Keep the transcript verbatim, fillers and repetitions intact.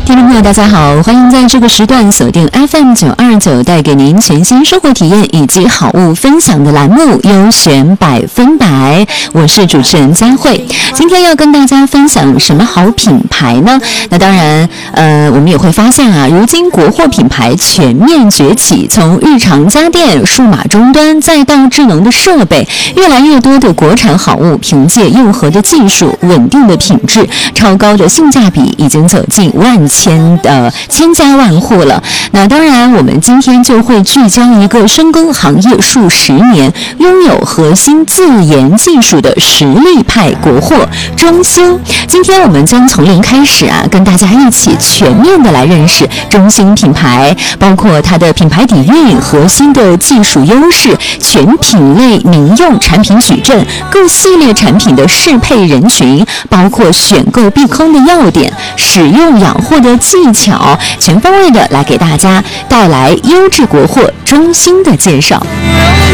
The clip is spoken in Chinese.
听众朋友大家好，欢迎在这个时段锁定 F M 九二九，带给您全新生活体验以及好物分享的栏目优选百分百，我是主持人佳慧。今天要跟大家分享什么好品牌呢？那当然呃，我们也会发现啊，如今国货品牌全面崛起，从日常家电、数码终端再到智能的设备，越来越多的国产好物凭借硬核的技术、稳定的品质、超高的性价比，已经走进万千的千家万户了。那当然我们今天就会聚焦一个深耕行业数十年、拥有核心自研技术的实力派国货中兴。今天我们将从零开始啊，跟大家一起全面的来认识中兴品牌，包括它的品牌底蕴、核心的技术优势、全品类民用产品矩阵、各系列产品的适配人群，包括选购避坑的要点、使用养护的技巧，全方位的来给大家带来优质国货中兴的介绍。